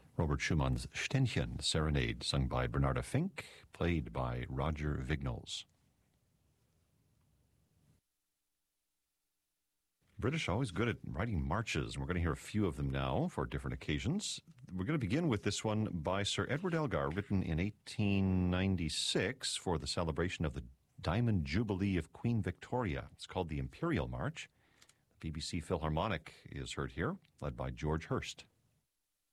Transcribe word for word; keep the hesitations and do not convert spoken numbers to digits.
Robert Schumann's Ständchen Serenade, sung by Bernarda Fink, played by Roger Vignoles. British are always good at writing marches, and we're going to hear a few of them now for different occasions. We're going to begin with this one by Sir Edward Elgar, written in eighteen ninety-six for the celebration of the Diamond Jubilee of Queen Victoria. It's called the Imperial March. The B B C Philharmonic is heard here, led by George Hurst.